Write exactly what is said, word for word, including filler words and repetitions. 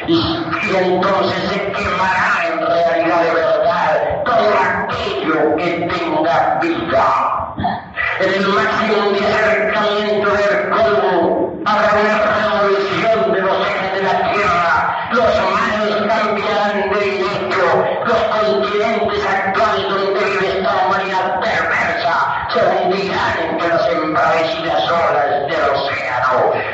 Y, y entonces se quemará en realidad de verdad todo aquello que tenga vida. En el máximo de acercamiento del colmo habrá una revolución de los ejes de la Tierra. Los mares cambiarán de derecho. Los continentes actuales donde vive esta humanidad perversa se hundirán entre las embravecidas olas del océano.